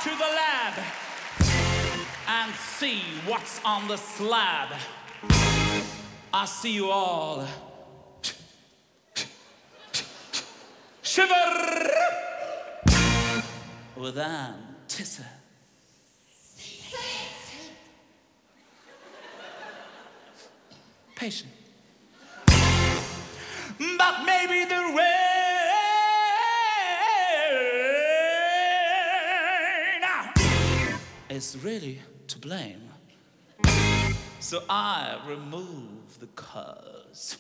to the lab and see what's on the slab. I see you all shiver with anticipation. But maybe the rain is really to blame. So I remove the cause.